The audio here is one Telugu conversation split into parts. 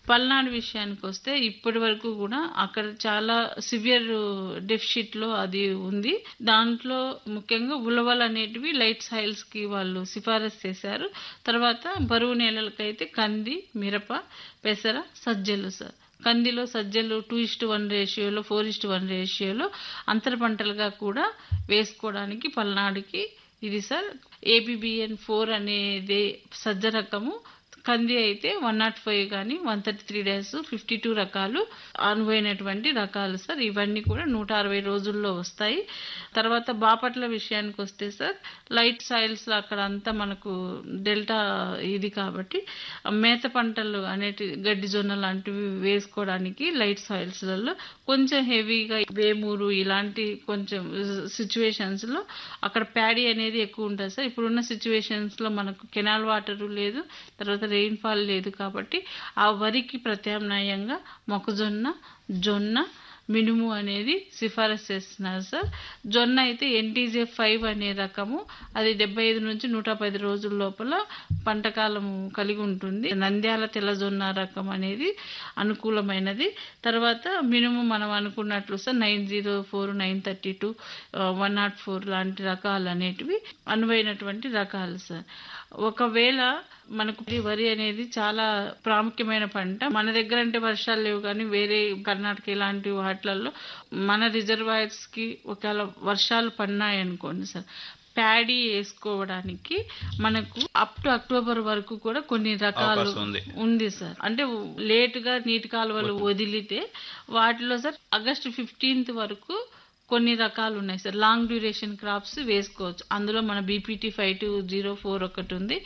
పల్నాడు విషయానికొస్తే ఇప్పటి వరకు కూడా అక్కడ చాలా సివియర్ డెఫిషిట్ లో అది ఉంది. దాంట్లో ముఖ్యంగా ఉలవలు అనేటివి లైట్ సాయిల్స్ కి వాళ్ళు సిఫారసు చేశారు. తర్వాత బరువు నేలలకైతే కంది, మిరప, పెసర, సజ్జలు సార్. కందిలో సజ్జలు 2:1 రేషియోలో 4:1 రేషియోలో అంతర పంటలుగా కూడా వేసుకోవడానికి పల్నాడుకి ఇది సార్. ABBN4 అనేది సజ్జ రకము. కంది అయితే 105 కానీ 133 డేస్ 52 రకాలు అనువైనటువంటి రకాలు సార్. ఇవన్నీ కూడా 160 రోజుల్లో వస్తాయి. తర్వాత బాపట్ల విషయానికి వస్తే సార్, లైట్ సాయిల్స్ అక్కడ అంతా మనకు డెల్టా ఇది కాబట్టి మేత పంటలు అనేటి గడ్డి జొన్న లాంటివి వేసుకోవడానికి లైట్ సాయిల్స్లలో కొంచెం హెవీగా వేమూరు ఇలాంటి కొంచెం సిచ్యువేషన్స్ లో అక్కడ ప్యాడీ అనేది ఎక్కువ ఉంటుంది సార్. ఇప్పుడున్న సిచ్యువేషన్స్ లో మనకు కెనాల్ వాటర్ లేదు, తర్వాత రెయిన్ఫాల్ లేదు కాబట్టి ఆ వరికి ప్రత్యామ్నాయంగా మొక్కజొన్న, జొన్న, మినుము అనేది సిఫారసు చేస్తున్నారు సార్. జొన్న అయితే NTJ5 అనే రకము, అది 75 నుంచి 110 రోజుల లోపల పంటకాలం కలిగి ఉంటుంది. నంద్యాల తెల్ల జొన్న రకం అనేది అనుకూలమైనది. తర్వాత మినుము మనం అనుకున్నట్లు సార్ 904, 932, 104 లాంటి రకాలు అనేటివి అనువైనటువంటి రకాలు సార్. ఒకవేళ మనకు వరి అనేది చాలా ప్రాముఖ్యమైన పంట. మన దగ్గర అంటే వర్షాలు లేవు కానీ వేరే కర్ణాటక ఇలాంటి వాటిలలో మన రిజర్వాయర్స్ కి ఒకవేళ వర్షాలు పడినాయి అనుకోండి సార్, ప్యాడీ వేసుకోవడానికి మనకు అప్ టు అక్టోబర్ వరకు కూడా కొన్ని రకాలు ఉంది సార్. అంటే లేటుగా నీటి కాలువలు వదిలితే వాటిలో సార్ ఆగస్టు 15 వరకు కొన్ని రకాలు ఉన్నాయి సార్. లాంగ్ డ్యూరేషన్ క్రాప్స్ వేసుకోవచ్చు. అందులో మన BPT 5204 ఒకటి ఉంది,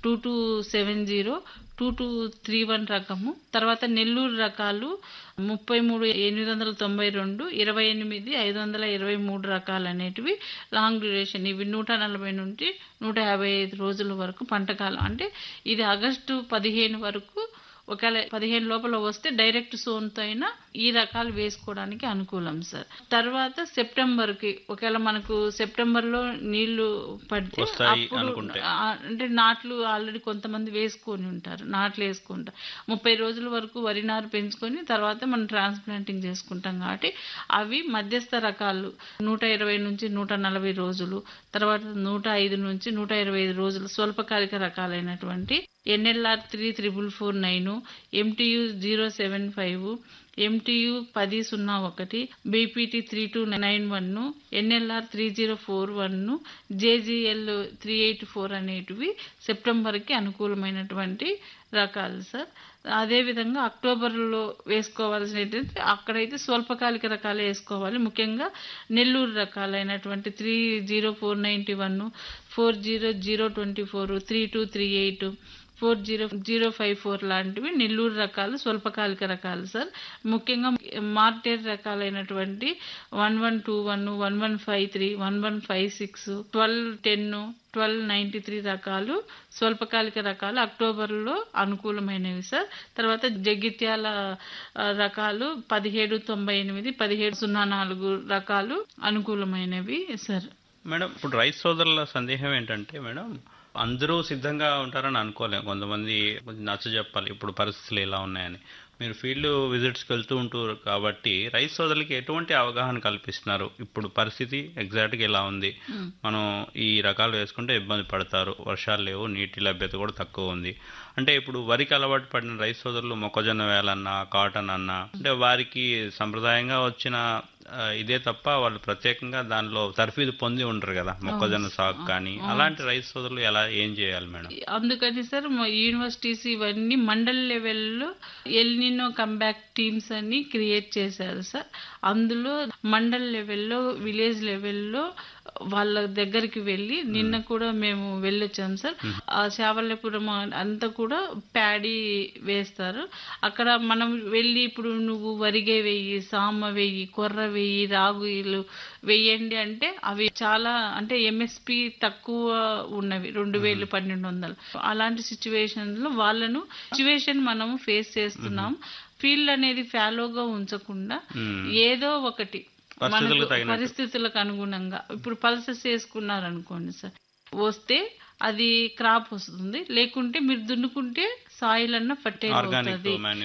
2270, 2231 రకము. తర్వాత నెల్లూరు రకాలు 33,892, 28,523 రకాలు అనేటివి లాంగ్ డ్యూరేషన్. ఇవి 140 నుండి 155 రోజుల వరకు పంటకాలం. అంటే ఇది ఆగస్టు 15 వరకు, ఒకవేళ 15 లోపల వస్తే డైరెక్ట్ సోన్తో అయినా ఈ రకాలు వేసుకోవడానికి అనుకూలం సార్. తర్వాత సెప్టెంబర్కి ఒకవేళ మనకు సెప్టెంబర్లో నీళ్లు పడితే అప్పుడు అంటే నాట్లు ఆల్రెడీ కొంతమంది వేసుకొని ఉంటారు, నాట్లు వేసుకుంటారు. 30 రోజుల వరకు వరి నారు పెంచుకొని తర్వాత మనం ట్రాన్స్ప్లాంటింగ్ చేసుకుంటాం కాబట్టి అవి మధ్యస్థ రకాలు 120 నుంచి 140 రోజులు, తర్వాత 105 నుంచి 125 రోజులు స్వల్పకాలిక రకాలైనటువంటి NLR 34449, MTU 075, MTU 1001, BPT 3291, NLR 3041, JGL 384 అనేటివి సెప్టెంబర్కి అనుకూలమైనటువంటి రకాలు సార్. అదేవిధంగా అక్టోబర్లో వేసుకోవాల్సినది అక్కడైతే స్వల్పకాలిక రకాలు వేసుకోవాలి. ముఖ్యంగా నెల్లూరు రకాలైనటువంటి 30491, 40024, 3238, 40054 లాంటివి నెల్లూరు రకాలు స్వల్పకాలిక రకాలు సార్. ముఖ్యంగా మార్టేర్ రకాలైనటువంటి 1121, 1153, 1156, 1210, 1293 రకాలు స్వల్పకాలిక రకాలు అక్టోబర్లో అనుకూలమైనవి సార్. తర్వాత జగిత్యాల రకాలు 1798, 1704 రకాలు అనుకూలమైనవి సార్. మేడం, ఇప్పుడు రైతు సోదరుల సందేహం ఏంటంటే మేడం, అందరూ సిద్ధంగా ఉంటారని అనుకోలేము. కొంతమంది కొంచెం నచ్చ చెప్పాలి ఇప్పుడు పరిస్థితులు ఎలా ఉన్నాయని. మీరు ఫీల్డ్ విజిట్స్కి వెళ్తూ ఉంటారు కాబట్టి రైతు సోదరులకి ఎటువంటి అవగాహన కల్పిస్తున్నారు? ఇప్పుడు పరిస్థితి ఎగ్జాక్ట్గా ఎలా ఉంది, మనం ఈ రకాలు వేసుకుంటే ఇబ్బంది పడతారు, వర్షాలు లేవు, నీటి లభ్యత కూడా తక్కువ ఉంది అంటే ఇప్పుడు వరికి అలవాటు పడిన రైతు సోదరులు మొక్కజొన్న వేయాలన్నా, కాటన్ అన్నా అంటే వారికి సంప్రదాయంగా వచ్చిన ఇదే తప్ప వాళ్ళు ప్రత్యేకంగా దానిలో తర్ఫీదు పొంది ఉంటారు కదా మొక్కజొన్న సాగు కానీ, అలాంటి రైతు సోదరులు ఏం చేయాలి మేడం? అందుకని సార్ మా యూనివర్సిటీస్ ఇవన్నీ మండల్ లెవెల్లో ఎల్నినో కంబ్యాక్ టీమ్స్ అని క్రియేట్ చేశారు సార్. అందులో మండల్ లెవెల్లో, విలేజ్ లెవెల్లో వాళ్ళ దగ్గరికి వెళ్ళి నిన్న కూడా మేము వెళ్ళొచ్చాం సార్. ఆ శావల్యపురం అంతా కూడా ప్యాడీ వేస్తారు. అక్కడ మనం వెళ్ళి ఇప్పుడు నువ్వు వరిగే వెయ్యి, సామ వెయ్యి, కొర్ర వెయ్యి, రాగులు వెయ్యండి అంటే అవి చాలా అంటే MSP తక్కువ ఉన్నవి 2,1200. అలాంటి సిచ్యువేషన్స్ లో వాళ్ళను సిచ్యువేషన్ మనం ఫేస్ చేస్తున్నాం. ఫీల్డ్ అనేది ఫాలోగా ఉంచకుండా ఏదో ఒకటి పరిస్థితులకు అనుగుణంగా ఇప్పుడు పల్సెస్ వేసుకున్నారు అనుకోండి సార్, వస్తే అది క్రాప్ వస్తుంది, లేకుంటే మీరు దున్నుకుంటే సాయిల్ అన్న ఫర్టైల్ అవుతుంది.